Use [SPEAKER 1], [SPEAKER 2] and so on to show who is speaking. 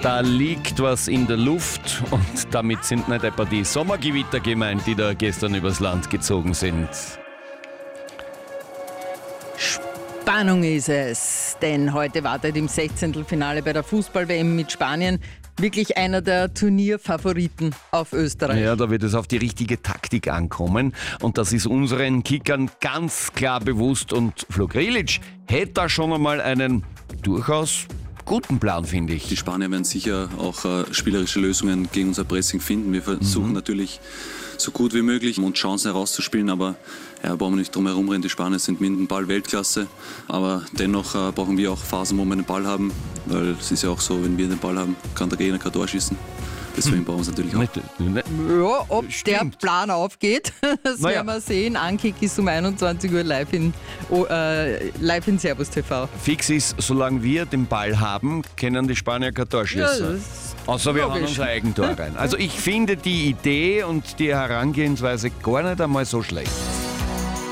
[SPEAKER 1] Da liegt was in der Luft und damit sind nicht etwa die Sommergewitter gemeint, die da gestern übers Land gezogen sind.
[SPEAKER 2] Spannung ist es, denn heute wartet im 16. Finale bei der Fußball-WM mit Spanien wirklich einer der Turnierfavoriten auf Österreich.
[SPEAKER 1] Ja, da wird es auf die richtige Taktik ankommen und das ist unseren Kickern ganz klar bewusst und Flo Grilic hätte da schon einmal einen durchaus guten Plan, finde ich.
[SPEAKER 3] Die Spanier werden sicher auch spielerische Lösungen gegen unser Pressing finden. Wir versuchen natürlich so gut wie möglich uns Chancen herauszuspielen, aber brauchen wir nicht drum herum reden. Die Spanier sind mit dem Ball Weltklasse, aber dennoch brauchen wir auch Phasen, wo wir den Ball haben, weil es ist ja auch so, wenn wir den Ball haben, kann der Gegner kein Tor schießen. Deswegen brauchen wir es natürlich auch.
[SPEAKER 2] Ja, ob der Plan aufgeht, das werden wir sehen. Ankick ist um 21 Uhr live in Servus TV.
[SPEAKER 1] Fix ist, solange wir den Ball haben, können die Spanier kein Tor schießen. Außer wir haben unser Eigentor rein. Also ich finde die Idee und die Herangehensweise gar nicht einmal so schlecht.